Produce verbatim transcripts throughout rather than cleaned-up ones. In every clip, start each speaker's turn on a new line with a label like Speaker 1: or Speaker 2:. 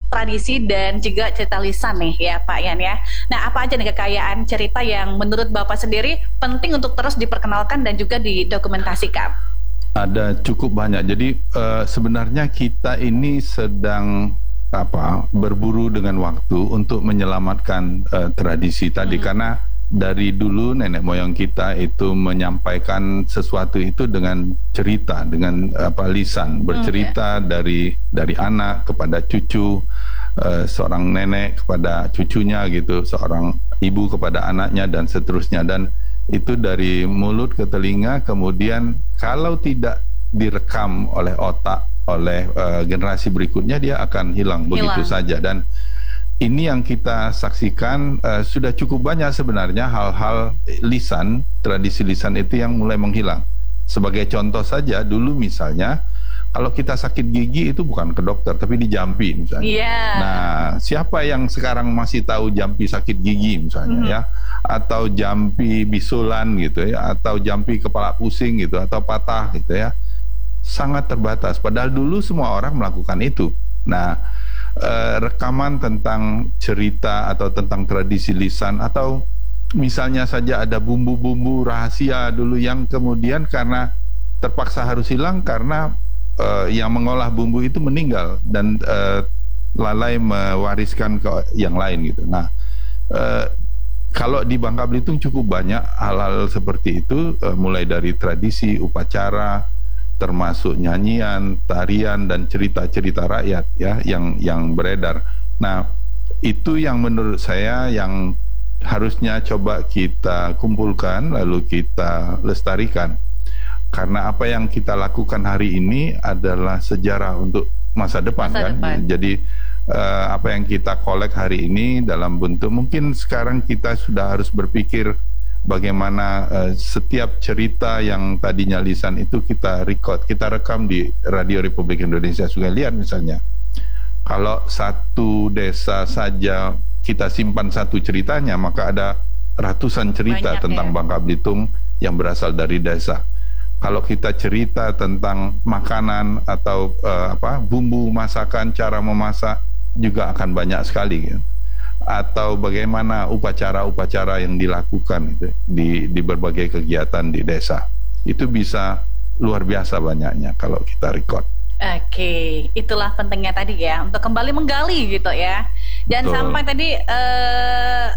Speaker 1: tradisi dan juga cerita lisan nih ya Pak Yan ya. Nah, apa aja nih kekayaan cerita yang menurut Bapak sendiri penting untuk terus diperkenalkan dan juga didokumentasikan?
Speaker 2: Ada cukup banyak. Jadi uh, sebenarnya kita ini sedang apa berburu dengan waktu untuk menyelamatkan uh, tradisi tadi, hmm. karena dari dulu nenek moyang kita itu menyampaikan sesuatu itu dengan cerita, dengan apa lisan, bercerita hmm, ya. dari dari anak kepada cucu, uh, seorang nenek kepada cucunya gitu, seorang ibu kepada anaknya dan seterusnya, dan itu dari mulut ke telinga. Kemudian kalau tidak direkam oleh otak, oleh uh, generasi berikutnya, dia akan hilang, hilang begitu saja. Dan ini yang kita saksikan, uh, sudah cukup banyak sebenarnya hal-hal lisan, tradisi lisan itu yang mulai menghilang. Sebagai contoh saja, dulu misalnya kalau kita sakit gigi itu bukan ke dokter tapi di Jampi misalnya.
Speaker 1: Yeah.
Speaker 2: Nah, siapa yang sekarang masih tahu Jampi sakit gigi misalnya, mm-hmm. ya, atau Jampi bisulan gitu ya, atau Jampi kepala pusing gitu, atau patah gitu ya, sangat terbatas. Padahal dulu semua orang melakukan itu. Nah, eh, rekaman tentang cerita atau tentang tradisi lisan, atau misalnya saja ada bumbu-bumbu rahasia dulu yang kemudian karena terpaksa harus hilang karena uh, yang mengolah bumbu itu meninggal dan uh, lalai mewariskan ke yang lain gitu. Nah, uh, kalau di Bangka Belitung cukup banyak hal-hal seperti itu, uh, mulai dari tradisi, upacara, termasuk nyanyian, tarian dan cerita-cerita rakyat ya yang yang beredar. Nah, itu yang menurut saya yang harusnya coba kita kumpulkan lalu kita lestarikan. Karena apa yang kita lakukan hari ini adalah sejarah untuk masa depan, masa kan depan. Jadi uh, apa yang kita kolek hari ini dalam bentuk, mungkin sekarang kita sudah harus berpikir bagaimana uh, setiap cerita yang tadinya lisan itu kita record, kita rekam di Radio Republik Indonesia Sungai Liat misalnya. Kalau satu desa saja kita simpan satu ceritanya, maka ada ratusan cerita banyak, tentang ya? Bangka Belitung yang berasal dari desa. Kalau kita cerita tentang makanan atau uh, apa bumbu masakan, cara memasak juga akan banyak sekali, kan? Atau bagaimana upacara-upacara yang dilakukan gitu, di di berbagai kegiatan di desa, itu bisa luar biasa banyaknya kalau kita record.
Speaker 1: Oke, itulah pentingnya tadi ya, untuk kembali menggali gitu ya. Dan Betul. Sampai tadi uh,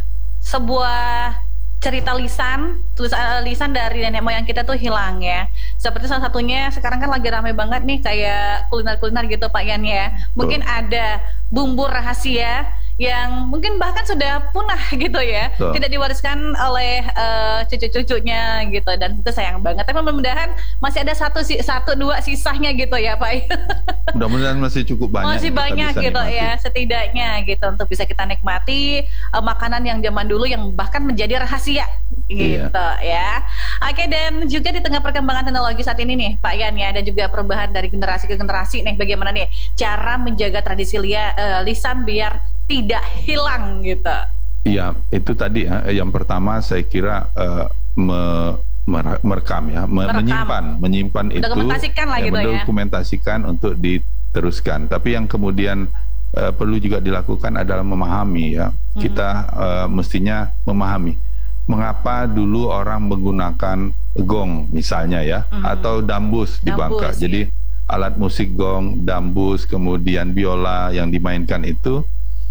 Speaker 1: sebuah cerita lisan, tulisan lisan dari nenek moyang kita tuh hilang ya. Seperti salah satunya sekarang kan lagi rame banget nih kayak kuliner-kuliner gitu Pak Yan ya. Mungkin Betul. Ada bumbu rahasia yang mungkin bahkan sudah punah gitu ya, Betul. Tidak diwariskan oleh uh, cucu-cucunya gitu, dan itu sayang banget. Tapi mudah-mudahan masih ada satu satu dua sisanya gitu ya Pak.
Speaker 2: Mudah-mudahan masih cukup banyak.
Speaker 1: Masih banyak gitu nikmati. Ya, setidaknya gitu untuk bisa kita nikmati uh, makanan yang zaman dulu yang bahkan menjadi rahasia gitu iya. ya. Oke, dan juga di tengah perkembangan teknologi saat ini nih Pak Yan ya, dan juga perubahan dari generasi ke generasi nih, bagaimana nih cara menjaga tradisi lia, uh, lisan biar tidak hilang gitu?
Speaker 2: Iya, itu tadi ya. Yang pertama saya kira uh, me, merekam ya, me, merekam. menyimpan, menyimpan itu,
Speaker 1: dokumentasikan lah
Speaker 2: ya,
Speaker 1: gitu ya.
Speaker 2: Mendokumentasikan untuk diteruskan. Tapi yang kemudian uh, perlu juga dilakukan adalah memahami ya. Hmm. Kita uh, mestinya memahami mengapa dulu orang menggunakan gong misalnya ya, hmm. atau dambus di Bangka. Ya. Jadi alat musik gong, dambus, kemudian biola yang dimainkan itu,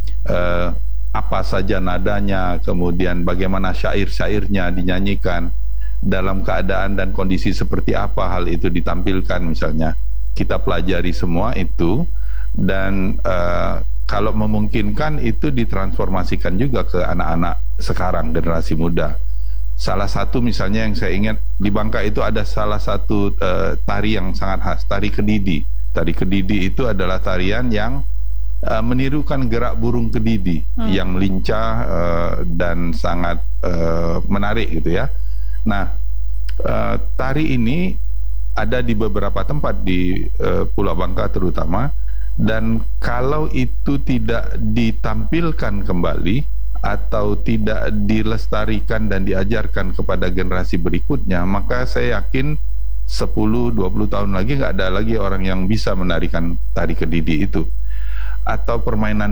Speaker 2: Uh, apa saja nadanya, kemudian bagaimana syair-syairnya dinyanyikan, dalam keadaan dan kondisi seperti apa hal itu ditampilkan misalnya. Kita pelajari semua itu, dan uh, kalau memungkinkan itu ditransformasikan juga ke anak-anak sekarang, generasi muda. Salah satu misalnya yang saya ingat di Bangka itu ada salah satu uh, tari yang sangat khas, tari kedidi. Tari kedidi itu adalah tarian yang Uh, menirukan gerak burung kedidi hmm. yang lincah uh, dan sangat uh, menarik gitu ya. Nah, uh, tari ini ada di beberapa tempat di uh, Pulau Bangka terutama, dan kalau itu tidak ditampilkan kembali atau tidak dilestarikan dan diajarkan kepada generasi berikutnya, maka saya yakin sepuluh dua puluh tahun lagi nggak ada lagi orang yang bisa menarikan tari kedidi itu. Atau permainan